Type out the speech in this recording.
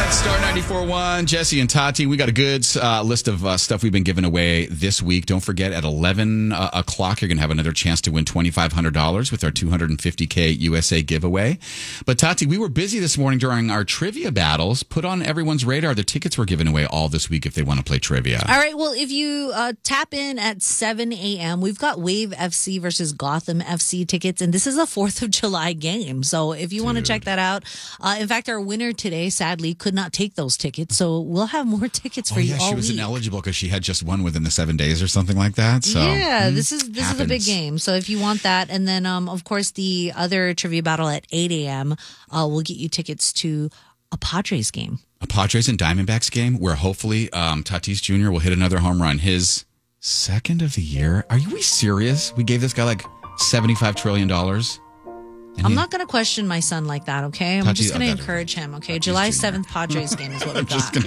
Star 94.1, Jesse and Tati. We got a good list of stuff we've been giving away this week. Don't forget, at 11 o'clock, you're going to have another chance to win $2,500 with our $250K USA giveaway. But Tati, we were busy this morning during our trivia battles. Put on everyone's radar. The tickets were given away all this week if they want to play trivia. All right. Well, if you tap in at 7 a.m., we've got Wave FC versus Gotham FC tickets. And this is a 4th of July game. So if you want to check that out. In fact, our winner today, sadly, could not take those tickets. So we'll have more tickets for you all she was week. ineligible because she had just one within the 7 days or something like that. So yeah, this is a big game. So if you want that, and then of course the other trivia battle at 8 a.m. Will get you tickets to a Padres game. A Padres and Diamondbacks game where hopefully Tatis Jr. will hit another home run. His second of the year. Are we serious? We gave this guy like $75 trillion. I'm not going to question my son like that, okay? I'm just going to encourage him, okay? July 7th Padres game is what we got.